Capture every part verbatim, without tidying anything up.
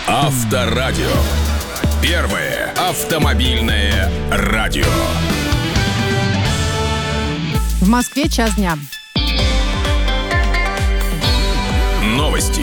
Авторадио. Первое автомобильное радио. В Москве час дня. Новости.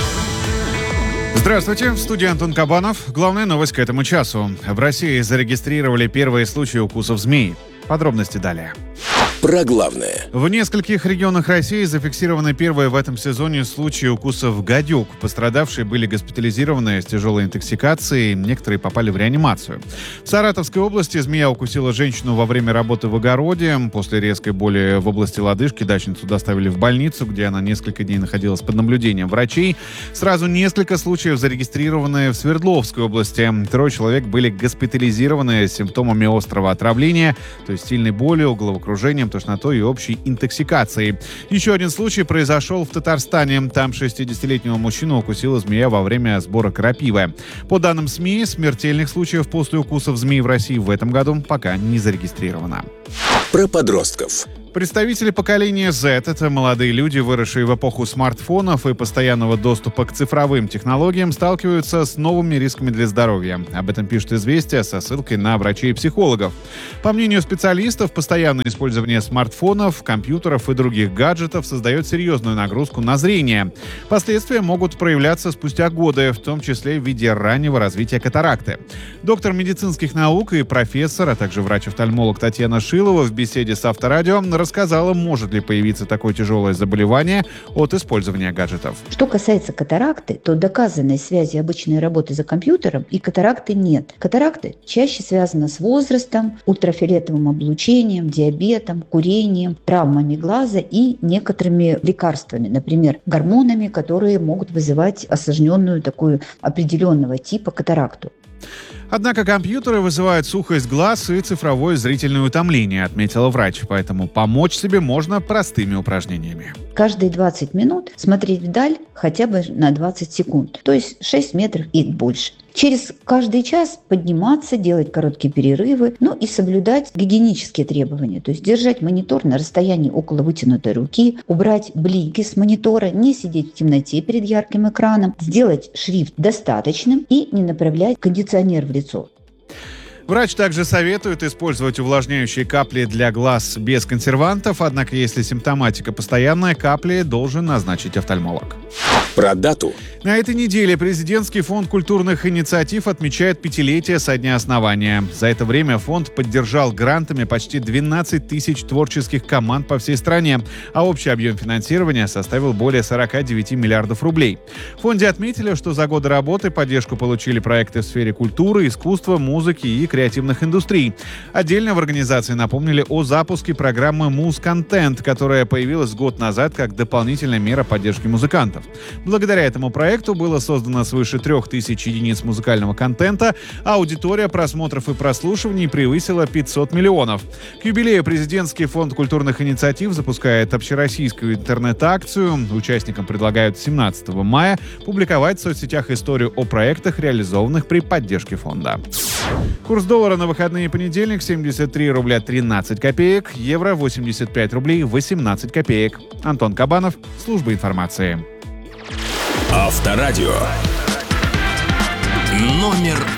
Здравствуйте, в студии Антон Кабанов. Главная новость к этому часу. В России зарегистрировали первые случаи укусов змей. Подробности далее. Про главное. В нескольких регионах России зафиксированы первые в этом сезоне случаи укусов гадюк. Пострадавшие были госпитализированы с тяжелой интоксикацией, некоторые попали в реанимацию. В Саратовской области змея укусила женщину во время работы в огороде. После резкой боли в области лодыжки дачницу доставили в больницу, где она несколько дней находилась под наблюдением врачей. Сразу несколько случаев зарегистрированы в Свердловской области. Трое человек были госпитализированы с симптомами острого отравления, то есть сильной болью, головокружением, тошнотой и общей интоксикацией. Еще один случай произошел в Татарстане. Там шестидесятилетнего мужчину укусила змея во время сбора крапивы. По данным СМИ, смертельных случаев после укусов змей в России в этом году пока не зарегистрировано. Про подростков. Представители поколения Z — это молодые люди, выросшие в эпоху смартфонов и постоянного доступа к цифровым технологиям, сталкиваются с новыми рисками для здоровья. Об этом пишет «Известия» со ссылкой на врачей и психологов. По мнению специалистов, постоянное использование смартфонов, компьютеров и других гаджетов создает серьезную нагрузку на зрение. Последствия могут проявляться спустя годы, в том числе в виде раннего развития катаракты. Доктор медицинских наук и профессор, а также врач-офтальмолог Татьяна Шилова в беседе с Авторадио рассказала, может ли появиться такое тяжелое заболевание от использования гаджетов. Что касается катаракты, то доказанной связи обычной работы за компьютером и катаракты нет. Катаракты чаще связаны с возрастом, ультрафиолетовым облучением, диабетом, курением, травмами глаза и некоторыми лекарствами, например, гормонами, которые могут вызывать осложненную такую определенного типа катаракту. Однако компьютеры вызывают сухость глаз и цифровое зрительное утомление, отметила врач, поэтому помочь себе можно простыми упражнениями. Каждые двадцать минут смотреть вдаль хотя бы на двадцать секунд, то есть шесть метров и больше. Через каждый час подниматься, делать короткие перерывы, ну и соблюдать гигиенические требования, то есть держать монитор на расстоянии около вытянутой руки, убрать блики с монитора, не сидеть в темноте перед ярким экраном, сделать шрифт достаточным и не направлять кондиционер в лицо. Врач также советует использовать увлажняющие капли для глаз без консервантов, однако если симптоматика постоянная, капли должен назначить офтальмолог. Про дату. На этой неделе Президентский фонд культурных инициатив отмечает пятилетие со дня основания. За это время фонд поддержал грантами почти двенадцать тысяч творческих команд по всей стране, а общий объем финансирования составил более сорок девять миллиардов рублей. В фонде отметили, что за годы работы поддержку получили проекты в сфере культуры, искусства, музыки и креативных индустрий. Отдельно в организации напомнили о запуске программы «Муз-контент», которая появилась год назад как дополнительная мера поддержки музыкантов. Благодаря этому проекту было создано свыше трех тысяч единиц музыкального контента, а аудитория просмотров и прослушиваний превысила пятьсот миллионов. К юбилею Президентский фонд культурных инициатив запускает общероссийскую интернет-акцию. Участникам предлагают семнадцатого мая публиковать в соцсетях историю о проектах, реализованных при поддержке фонда. Курс доллара на выходные понедельник семьдесят три рубля тринадцать копеек, евро восемьдесят пять рублей восемнадцать копеек. Антон Кабанов, служба информации. Авторадио. Номер